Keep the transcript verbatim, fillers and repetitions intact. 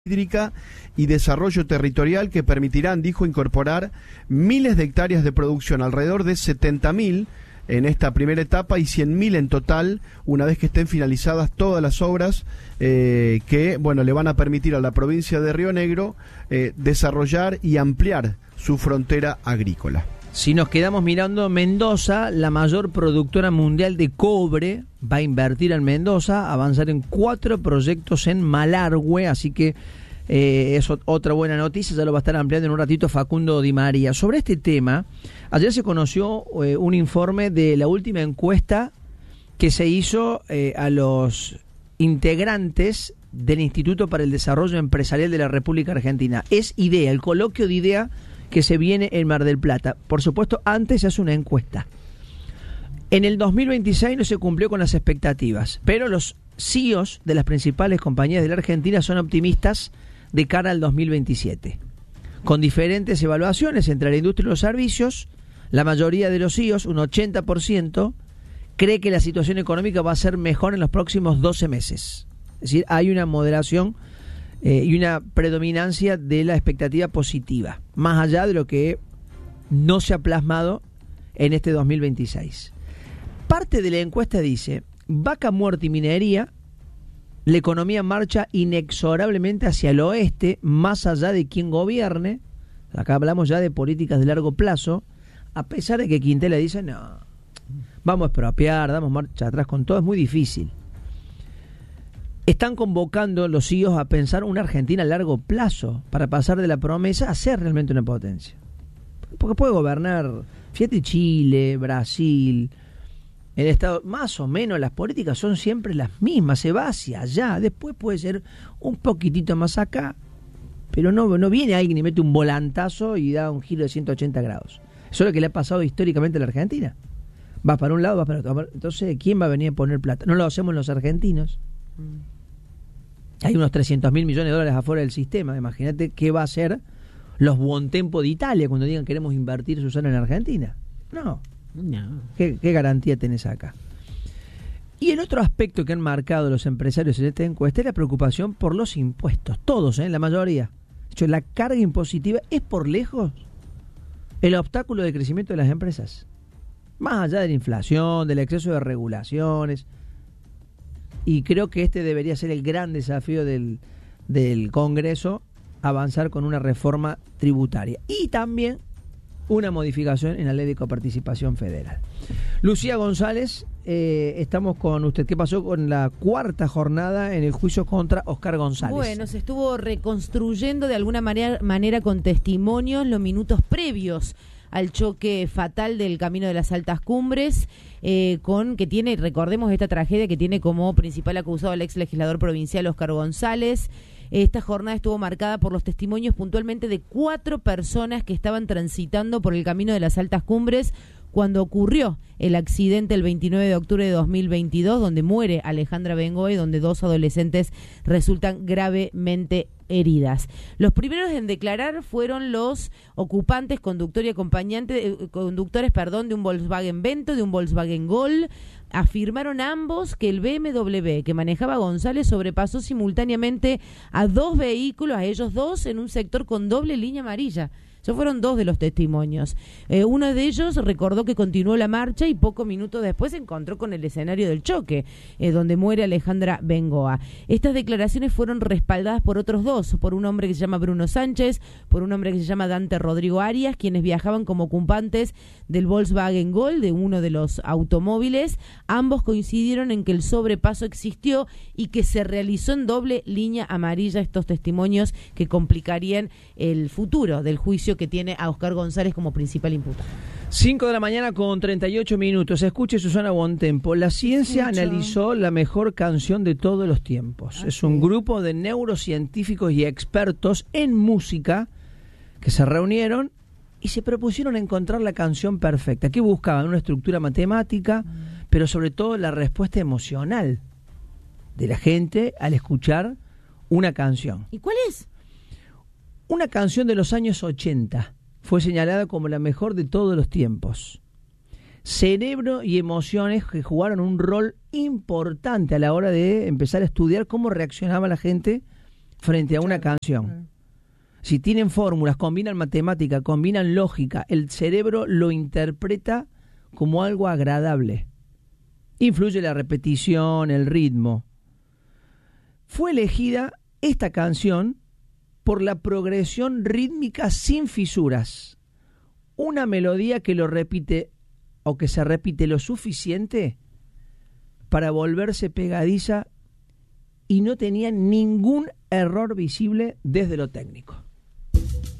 hídrica y desarrollo territorial que permitirán, dijo, incorporar miles de hectáreas de producción, alrededor de setenta mil en esta primera etapa y cien mil en total una vez que estén finalizadas todas las obras eh, que bueno le van a permitir a la provincia de Río Negro eh, desarrollar y ampliar su frontera agrícola. Si nos quedamos mirando Mendoza, la mayor productora mundial de cobre va a invertir en Mendoza, avanzar en cuatro proyectos en Malargüe, así que eh, es otra buena noticia, ya lo va a estar ampliando en un ratito Facundo Di María. Sobre este tema, ayer se conoció eh, un informe de la última encuesta que se hizo eh, a los integrantes del Instituto para el Desarrollo Empresarial de la República Argentina. Es IDEA, el coloquio de IDEA que se viene en Mar del Plata. Por supuesto, antes se hace una encuesta. En el dos mil veintiséis no se cumplió con las expectativas, pero los C E Os de las principales compañías de la Argentina son optimistas de cara al dos mil veintisiete. Con diferentes evaluaciones entre la industria y los servicios, la mayoría de los C E Os, un ochenta por ciento, cree que la situación económica va a ser mejor en los próximos doce meses. Es decir, hay una moderación Eh, y una predominancia de la expectativa positiva, más allá de lo que no se ha plasmado en este dos mil veintiséis. Parte de la encuesta dice: vaca muerta y minería, la economía marcha inexorablemente hacia el oeste, más allá de quien gobierne. Acá hablamos ya de políticas de largo plazo, a pesar de que Quintela dice: no, vamos a expropiar, damos marcha atrás con todo, es muy difícil. Están convocando los C E Os a pensar una Argentina a largo plazo para pasar de la promesa a ser realmente una potencia. Porque puede gobernar, fíjate, Chile, Brasil, el Estado, más o menos las políticas son siempre las mismas, se va hacia allá, después puede ser un poquitito más acá, pero no, no viene alguien y mete un volantazo y da un giro de ciento ochenta grados. Eso es lo que le ha pasado históricamente a la Argentina. Vas para un lado, vas para otro. Entonces, ¿quién va a venir a poner plata? No lo hacemos los argentinos. Hay unos trescientos mil millones de dólares afuera del sistema. Imagínate qué va a hacer los Buontempo de Italia cuando digan queremos invertir Susana en Argentina. No. no. ¿Qué, ¿Qué garantía tenés acá? Y el otro aspecto que han marcado los empresarios en esta encuesta es la preocupación por los impuestos. Todos, ¿eh? La mayoría. De hecho, la carga impositiva es por lejos el obstáculo de crecimiento de las empresas. Más allá de la inflación, del exceso de regulaciones. Y creo que este debería ser el gran desafío del, del Congreso, avanzar con una reforma tributaria y también una modificación en la ley de coparticipación federal. Lucía González, eh, estamos con usted. ¿Qué pasó con la cuarta jornada en el juicio contra Oscar González? Bueno, se estuvo reconstruyendo de alguna manera, manera con testimonios los minutos previos al choque fatal del Camino de las Altas Cumbres, eh, con que tiene, recordemos esta tragedia que tiene como principal acusado al ex legislador provincial Oscar González. Esta jornada estuvo marcada por los testimonios puntualmente de cuatro personas que estaban transitando por el Camino de las Altas Cumbres cuando ocurrió el accidente el veintinueve de octubre de dos mil veintidós, donde muere Alejandra Bengoa y donde dos adolescentes resultan gravemente heridas. Los primeros en declarar fueron los ocupantes, conductor y acompañante, eh, conductores, perdón, de un Volkswagen Vento, de un Volkswagen Gol. Afirmaron ambos que el B M W que manejaba González sobrepasó simultáneamente a dos vehículos, a ellos dos, en un sector con doble línea amarilla. Esos fueron dos de los testimonios. Eh, uno de ellos recordó que continuó la marcha y pocos minutos después se encontró con el escenario del choque, eh, donde muere Alejandra Bengoa. Estas declaraciones fueron respaldadas por otros dos, por un hombre que se llama Bruno Sánchez, por un hombre que se llama Dante Rodrigo Arias, quienes viajaban como ocupantes del Volkswagen Gol, de uno de los automóviles. Ambos coincidieron en que el sobrepaso existió y que se realizó en doble línea amarilla. Estos testimonios que complicarían el futuro del juicio que tiene a Oscar González como principal imputado. cinco de la mañana con treinta y ocho minutos. Escuche, Susana Buontempo. La ciencia Escucho. analizó la mejor canción de todos los tiempos. Okay. Es un grupo de neurocientíficos y expertos en música que se reunieron y se propusieron encontrar la canción perfecta. ¿Qué buscaban? Una estructura matemática, mm. pero sobre todo la respuesta emocional de la gente al escuchar una canción. ¿Y cuál es? Una canción de los años ochenta fue señalada como la mejor de todos los tiempos. Cerebro y emociones que jugaron un rol importante a la hora de empezar a estudiar cómo reaccionaba la gente frente a una canción. Si tienen fórmulas, combinan matemática, combinan lógica, el cerebro lo interpreta como algo agradable. Influye la repetición, el ritmo. Fue elegida esta canción por la progresión rítmica sin fisuras. Una melodía que lo repite o que se repite lo suficiente para volverse pegadiza y no tenía ningún error visible desde lo técnico.